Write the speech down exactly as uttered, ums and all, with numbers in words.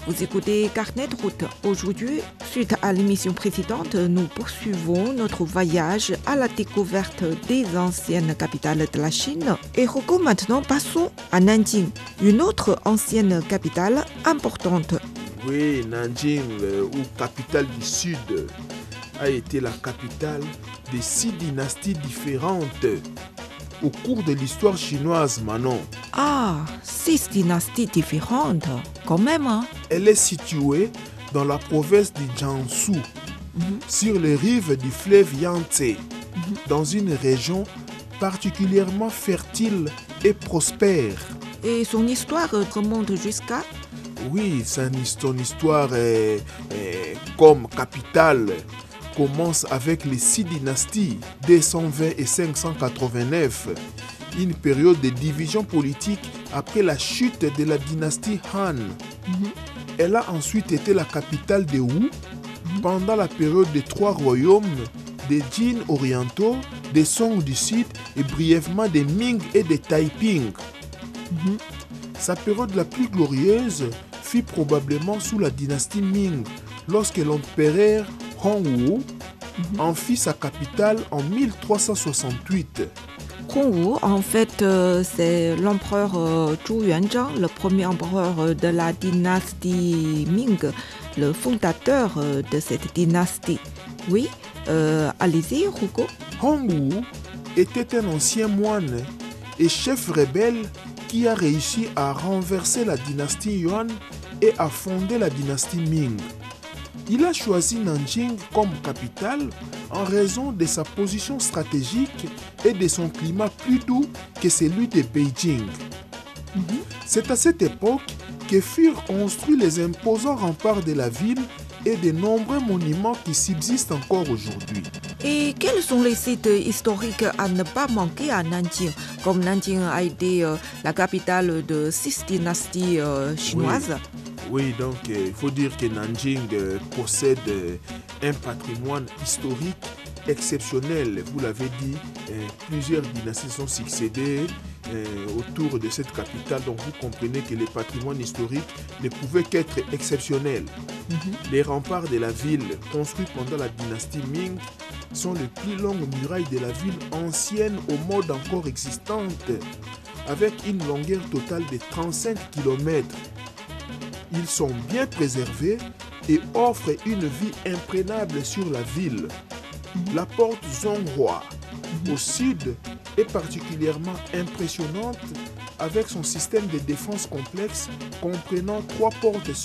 Vous écoutez Carnet de route. Aujourd'hui, suite à l'émission précédente, nous poursuivons notre voyage à la découverte des anciennes capitales de la Chine. Et Rocco, maintenant, passons à Nanjing, une autre ancienne capitale importante. Oui, Nanjing, euh, ou capitale du Sud, a été la capitale de six dynasties différentes au cours de l'histoire chinoise, Manon. Ah, six dynasties différentes, quand même, hein? Elle est située dans la province de Jiangsu, Mm-hmm. sur les rives du fleuve Yangtze, Mm-hmm. dans une région particulièrement fertile et prospère. Et son histoire remonte jusqu'à... Oui, son son histoire est, est comme capitale commence avec les six dynasties deux cent vingt et cinq cent quatre-vingt-neuf, une période de division politique après la chute de la dynastie Han. Mm-hmm. Elle a ensuite été la capitale de Wu mm-hmm. pendant la période des trois royaumes, des Jin orientaux, des Song du Sud et brièvement des Ming et des Taiping. Mm-hmm. Sa période la plus glorieuse fut probablement sous la dynastie Ming, lorsque l'empereur Hongwu mm-hmm. en fit sa capitale en mille trois cent soixante-huit. Hongwu, en fait, euh, c'est l'empereur euh, Zhu Yuanzhang, le premier empereur de la dynastie Ming, le fondateur euh, de cette dynastie. Oui, euh, allez-y, Rocco. Hongwu était un ancien moine et chef rebelle qui a réussi à renverser la dynastie Yuan et à fonder la dynastie Ming. Il a choisi Nanjing comme capitale en raison de sa position stratégique et de son climat plus doux que celui de Beijing. Mm-hmm. C'est à cette époque que furent construits les imposants remparts de la ville et de nombreux monuments qui subsistent encore aujourd'hui. Et quels sont les sites historiques à ne pas manquer à Nanjing? Comme Nanjing a été euh, la capitale de six dynasties euh, chinoises. Oui. Oui, donc euh, il faut dire que Nanjing euh, possède euh, un patrimoine historique exceptionnel. Vous l'avez dit, euh, plusieurs dynasties sont succédées euh, autour de cette capitale. Donc vous comprenez que le patrimoine historique ne pouvait qu'être exceptionnel. Mm-hmm. Les remparts de la ville, construits pendant la dynastie Ming, sont les plus longues murailles de la ville ancienne au mode encore existante, avec une longueur totale de trente-cinq kilomètres. Ils sont bien préservés et offrent une vue imprenable sur la ville. Mm-hmm. La porte Zonghua, mm-hmm. au sud, est particulièrement impressionnante avec son système de défense complexe comprenant trois portes